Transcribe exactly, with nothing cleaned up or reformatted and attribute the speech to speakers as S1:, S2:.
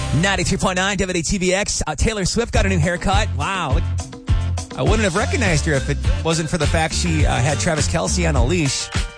S1: ninety-three point nine W D T V X. Uh, Taylor Swift got a new haircut. Wow. I wouldn't have recognized her if it wasn't for the fact she uh, had Travis Kelce on a leash.